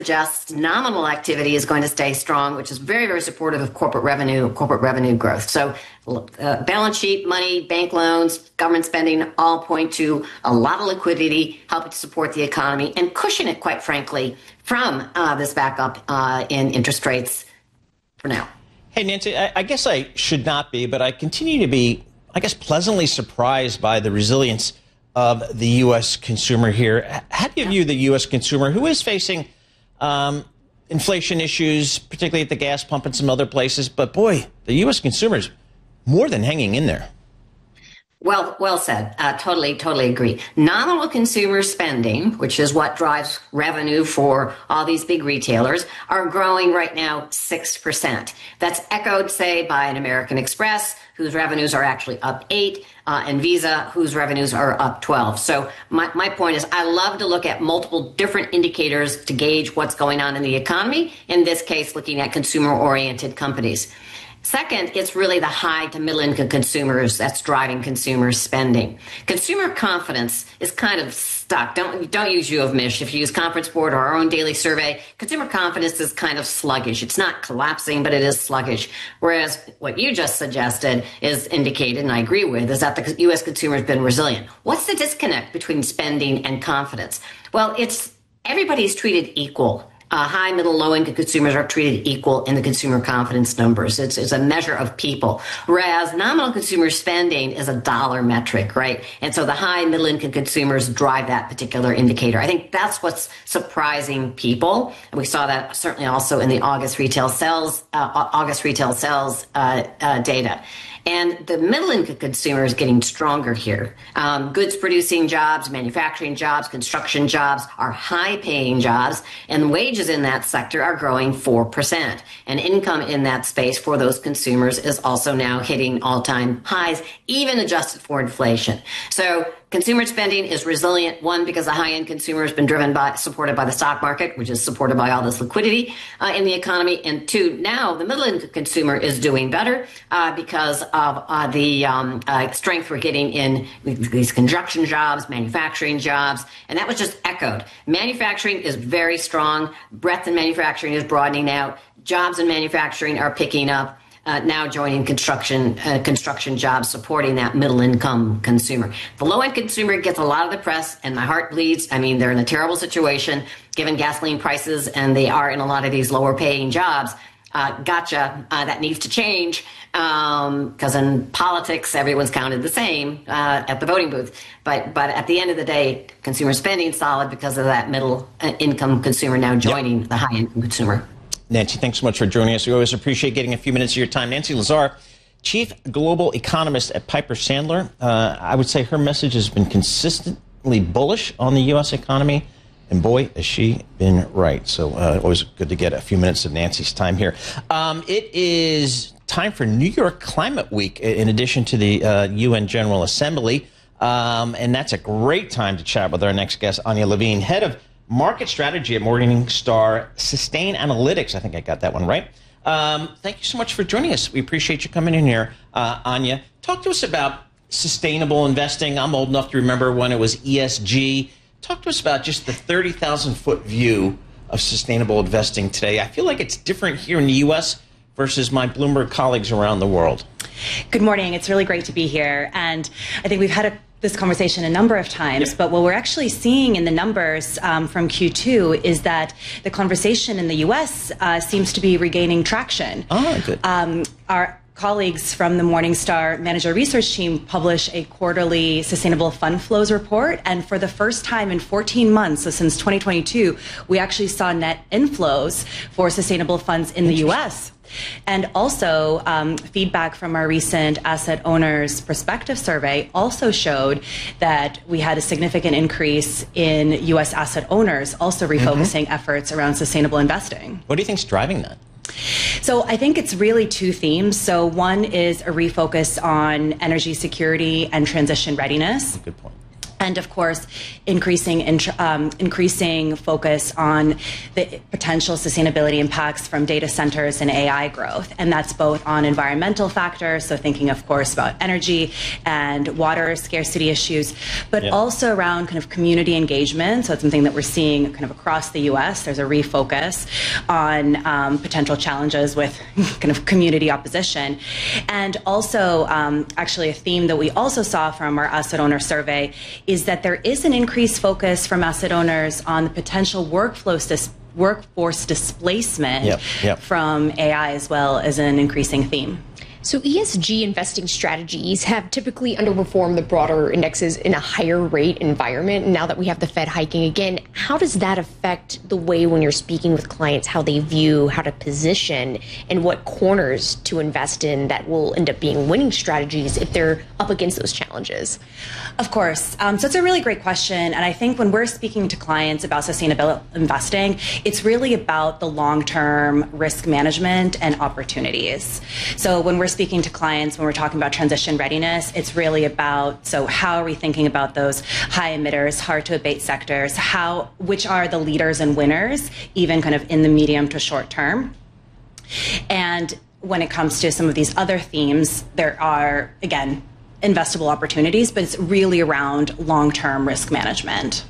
suggests nominal activity is going to stay strong, which is very, very supportive of corporate revenue growth. So balance sheet, money, bank loans, government spending all point to a lot of liquidity, helping to support the economy and cushion it, quite frankly, from this backup in interest rates for now. Hey, Nancy, I guess I should not be, but I continue to be, I guess, pleasantly surprised by the resilience of the U.S. consumer here. How do you view the U.S. consumer who is facing inflation issues, particularly at the gas pump and some other places? But boy, the U.S. consumer's more than hanging in there. Well said. Totally agree. Nominal consumer spending, which is what drives revenue for all these big retailers, are growing right now 6%. That's echoed, say, by an American Express, whose revenues are actually up 8%, and Visa, whose revenues are up 12%. So my point is I love to look at multiple different indicators to gauge what's going on in the economy, in this case, looking at consumer-oriented companies. Second, it's really the high to middle income consumers that's driving consumer spending. Consumer confidence is kind of stuck. Don't use U of Mich. If you use Conference Board or our own daily survey, consumer confidence is kind of sluggish. It's not collapsing, but it is sluggish. Whereas what you just suggested is indicated, and I agree with, is that the U.S. consumer has been resilient. What's the disconnect between spending and confidence? Well, it's everybody's treated equal. High, middle, low-income consumers are treated equal in the consumer confidence numbers. It's a measure of people, whereas nominal consumer spending is a dollar metric, right? And so the high, middle-income consumers drive that particular indicator. I think that's what's surprising people, and we saw that certainly also in the August retail sales data. And the middle-income consumer is getting stronger here. Goods-producing jobs, manufacturing jobs, construction jobs are high-paying jobs, and wages in that sector are growing 4%. And income in that space for those consumers is also now hitting all-time highs, even adjusted for inflation. So consumer spending is resilient, one, because the high-end consumer has been supported by the stock market, which is supported by all this liquidity in the economy. And two, now the middle-income consumer is doing better because of the strength we're getting in these construction jobs, manufacturing jobs. And that was just echoed. Manufacturing is very strong. Breadth in manufacturing is broadening out. Jobs in manufacturing are picking up. Now joining construction jobs, supporting that middle-income consumer. The low-end consumer gets a lot of the press, and my heart bleeds. I mean, they're in a terrible situation, given gasoline prices, and they are in a lot of these lower-paying jobs. That needs to change, because in politics, everyone's counted the same at the voting booth. But at the end of the day, consumer spending is solid because of that middle-income consumer now joining the high-income consumer. Nancy, thanks so much for joining us. We always appreciate getting a few minutes of your time. Nancy Lazare, Chief Global Economist at Piper Sandler. I would say her message has been consistently bullish on the U.S. economy. And boy, has she been right. So always good to get a few minutes of Nancy's time here. It is time for New York Climate Week, in addition to the UN General Assembly. And that's a great time to chat with our next guest, Anya Levine, head of market strategy at Morningstar Sustainalytics. I think I got that one right. Thank you so much for joining us. We appreciate you coming in here, Anya. Talk to us about sustainable investing. I'm old enough to remember when it was ESG. Talk to us about just the 30,000-foot view of sustainable investing today. I feel like it's different here in the U.S. versus my Bloomberg colleagues around the world. Good morning. It's really great to be here. And I think we've had this conversation a number of times, but what we're actually seeing in the numbers from Q2 is that the conversation in the U.S. Seems to be regaining traction. Oh, good. Our colleagues from the Morningstar Manager Research Team publish a quarterly sustainable fund flows report. And for the first time in 14 months, so since 2022, we actually saw net inflows for sustainable funds in the U.S. And also, feedback from our recent Asset Owners Perspective Survey also showed that we had a significant increase in U.S. asset owners also refocusing efforts around sustainable investing. What do you think is driving that? So I think it's really two themes. So one is a refocus on energy security and transition readiness. Good point. And of course, increasing focus on the potential sustainability impacts from data centers and AI growth. And that's both on environmental factors, so thinking, of course, about energy and water scarcity issues, but also around kind of community engagement. So it's something that we're seeing kind of across the US. There's a refocus on potential challenges with kind of community opposition. And also, actually, a theme that we also saw from our asset owner survey is that there is an increased focus from asset owners on the potential workforce displacement from AI, as well as an increasing theme. So ESG investing strategies have typically underperformed the broader indexes in a higher rate environment. And now that we have the Fed hiking again, how does that affect the way when you're speaking with clients, how they view, how to position, and what corners to invest in that will end up being winning strategies if they're up against those challenges? Of course. So it's a really great question. And I think when we're speaking to clients about sustainable investing, it's really about the long-term risk management and opportunities. So when we're speaking to clients, when we're talking about transition readiness, it's really about, so how are we thinking about those high emitters, hard to abate sectors, which are the leaders and winners, even kind of in the medium to short term. And when it comes to some of these other themes, there are, again, investable opportunities, but it's really around long-term risk management.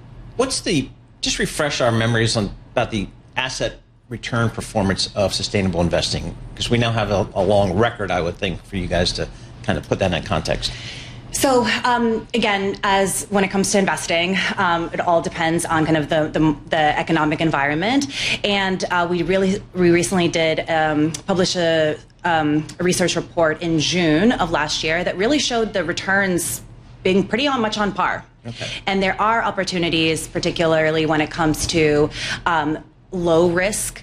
Just refresh our memories about the asset return performance of sustainable investing, because we now have a long record, I would think, for you guys to kind of put that in context. So again, as when it comes to investing, it all depends on kind of the economic environment. And we recently did publish a research report in June of last year that really showed the returns being pretty much on par. Okay. And there are opportunities, particularly when it comes to low risk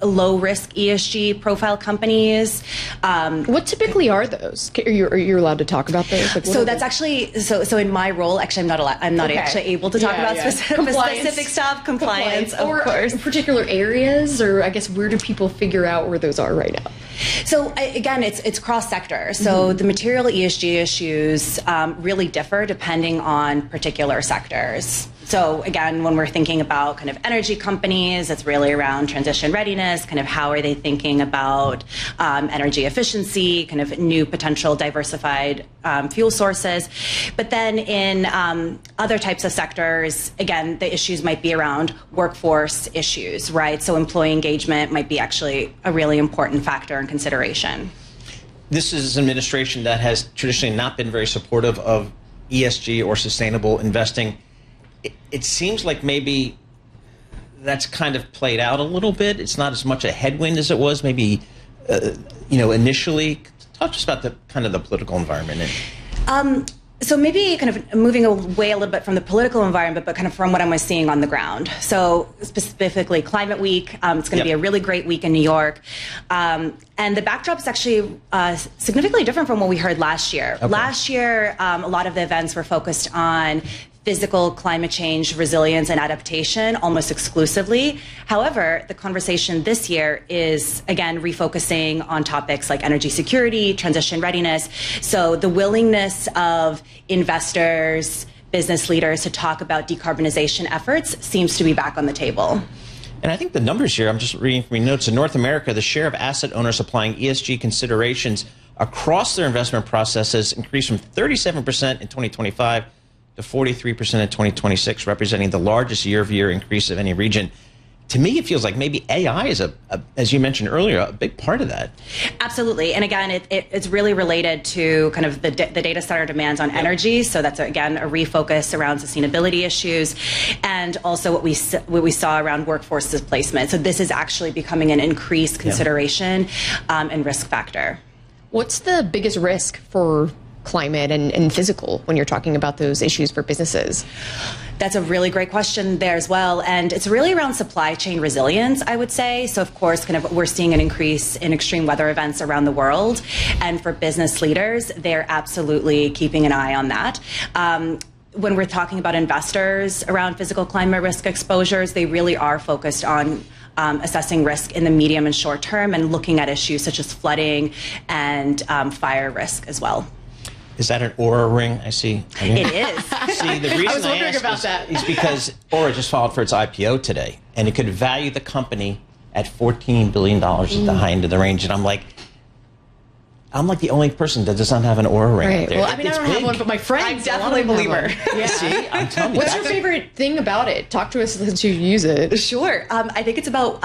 ESG profile companies. What typically are those? Are you allowed to talk about those? Like, so that's actually so in my role, actually, I'm not actually able to talk about specific stuff, compliance, of course, particular areas, or I guess where do people figure out where those are right now? So again, it's cross sector. So the material ESG issues really differ depending on particular sectors. So again, when we're thinking about kind of energy companies, it's really around transition readiness, kind of how are they thinking about energy efficiency, kind of new potential diversified fuel sources. But then in other types of sectors, again, the issues might be around workforce issues, right? So employee engagement might be actually a really important factor in consideration. This is an administration that has traditionally not been very supportive of ESG or sustainable investing. It seems like maybe that's kind of played out a little bit. It's not as much a headwind as it was maybe, initially. Talk to us about the kind of the political environment. So maybe kind of moving away a little bit from the political environment, but kind of from what I'm seeing on the ground. So specifically Climate Week, it's going to be a really great week in New York. And the backdrop is actually significantly different from what we heard last year. Okay. Last year, a lot of the events were focused on physical climate change, resilience, and adaptation almost exclusively. However, the conversation this year is, again, refocusing on topics like energy security, transition readiness. So the willingness of investors, business leaders to talk about decarbonization efforts seems to be back on the table. And I think the numbers here, I'm just reading from your notes, in North America, the share of asset owners applying ESG considerations across their investment processes increased from 37% in 2025 to 43% in 2026, representing the largest year-over-year increase of any region. To me, it feels like maybe AI is, as you mentioned earlier, a big part of that. Absolutely. And again, it's really related to kind of the data center demands on energy. So that's, again, a refocus around sustainability issues, and also what we saw around workforce displacement. So this is actually becoming an increased consideration and risk factor. What's the biggest risk for climate and physical when you're talking about those issues for businesses? That's a really great question there as well. And it's really around supply chain resilience, I would say. So, of course, kind of we're seeing an increase in extreme weather events around the world. And for business leaders, they're absolutely keeping an eye on that. When we're talking about investors around physical climate risk exposures, they really are focused on assessing risk in the medium and short term and looking at issues such as flooding and fire risk as well. Is that an Aura ring I see? It is. See, the reason I was wondering ask about that. is because Aura just filed for its IPO today, and it could value the company at $14 billion at the high end of the range. And I'm like the only person that does not have an Aura ring. Right. There. Well, I mean, I don't have one, but my friends. I'm definitely a believer. Yeah. See, I'm telling you. What's your favorite thing about it? Talk to us since you use it. Sure. I think it's about